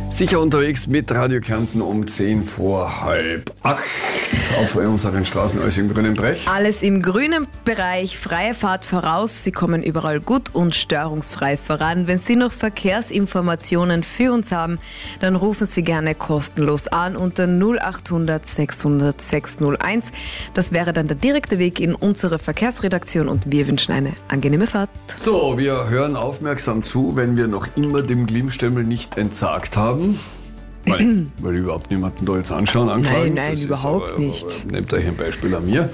Sicher unterwegs mit Radio Kärnten um 7:45 auf unseren Straßen, alles im grünen Bereich. Alles im grünen Bereich, freie Fahrt voraus. Sie kommen überall gut und störungsfrei voran. Wenn Sie noch Verkehrsinformationen für uns haben, dann rufen Sie gerne kostenlos an unter 0800 600 601. Das wäre dann der direkte Weg in unsere Verkehrsredaktion und wir wünschen eine angenehme Fahrt. So, wir hören aufmerksam zu, wenn wir noch immer dem Glimmstemmel nicht entsagt haben. Weil überhaupt niemanden da jetzt anschauen, anklagen. Nein, überhaupt nicht. Nehmt euch ein Beispiel an mir.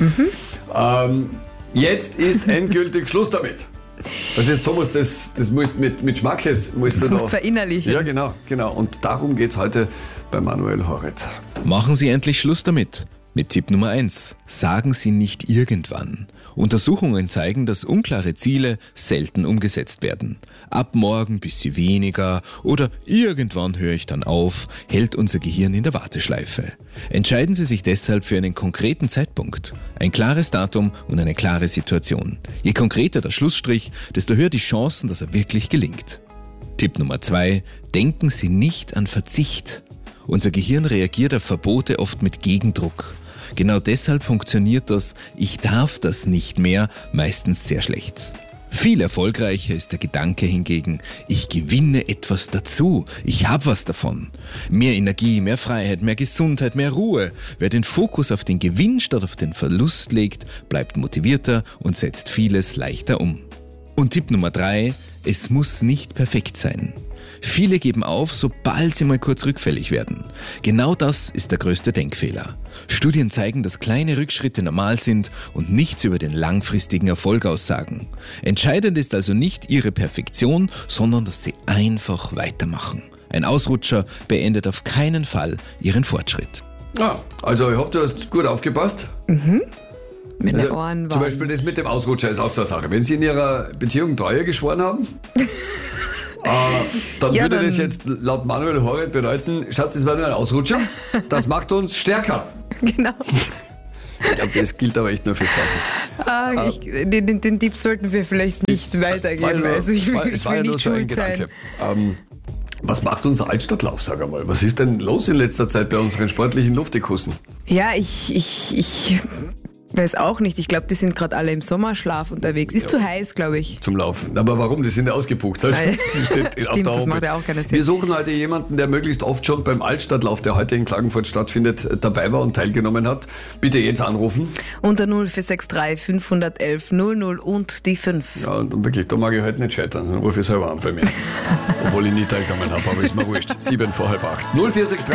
Jetzt ist endgültig Schluss damit. Das ist Thomas, das musst mit Schmackes. Das musst verinnerlichen. Ja, genau. Und darum geht es heute bei Manuel Horet. Machen Sie endlich Schluss damit. Mit Tipp Nummer 1. Sagen Sie nicht irgendwann. Untersuchungen zeigen, dass unklare Ziele selten umgesetzt werden. Ab morgen bisschen weniger oder irgendwann höre ich dann auf, hält unser Gehirn in der Warteschleife. Entscheiden Sie sich deshalb für einen konkreten Zeitpunkt, ein klares Datum und eine klare Situation. Je konkreter der Schlussstrich, desto höher die Chancen, dass er wirklich gelingt. Tipp Nummer 2. Denken Sie nicht an Verzicht. Unser Gehirn reagiert auf Verbote oft mit Gegendruck. Genau deshalb funktioniert das "Ich darf das nicht mehr" meistens sehr schlecht. Viel erfolgreicher ist der Gedanke hingegen, ich gewinne etwas dazu, ich habe was davon. Mehr Energie, mehr Freiheit, mehr Gesundheit, mehr Ruhe. Wer den Fokus auf den Gewinn statt auf den Verlust legt, bleibt motivierter und setzt vieles leichter um. Und Tipp Nummer 3, es muss nicht perfekt sein. Viele geben auf, sobald sie mal kurz rückfällig werden. Genau das ist der größte Denkfehler. Studien zeigen, dass kleine Rückschritte normal sind und nichts über den langfristigen Erfolg aussagen. Entscheidend ist also nicht Ihre Perfektion, sondern dass Sie einfach weitermachen. Ein Ausrutscher beendet auf keinen Fall Ihren Fortschritt. Ja, also ich hoffe, du hast gut aufgepasst. Mit den Ohren warm. Zum Beispiel das mit dem Ausrutscher ist auch so eine Sache. Wenn Sie in Ihrer Beziehung Treue geschworen haben, dann würde das jetzt laut Manuel Horet bedeuten, Schatz, das war nur ein Ausrutscher, das macht uns stärker. Genau. Ich glaube, das gilt aber echt nur fürs Waffen. Den Tipp sollten wir vielleicht nicht weitergeben. Es war ja nur so ein Gedanke. Was macht unser Altstadtlauf, sag einmal? Was ist denn los in letzter Zeit bei unseren sportlichen Luftikussen? Ja, ich weiß auch nicht. Ich glaube, die sind gerade alle im Sommerschlaf unterwegs. Ist zu heiß, glaube ich. Zum Laufen. Aber warum? Die sind ja ausgebucht. Also, Stimmt, das macht ja auch keinen Sinn. Wir suchen heute jemanden, der möglichst oft schon beim Altstadtlauf, der heute in Klagenfurt stattfindet, dabei war und teilgenommen hat. Bitte jetzt anrufen. Unter 0463 511 00 und die 5. Ja, und wirklich, da mag ich heute nicht scheitern. Dann rufe ich selber an bei mir. Obwohl ich nie teilgenommen habe, aber ist mir wurscht. 7:45. 0463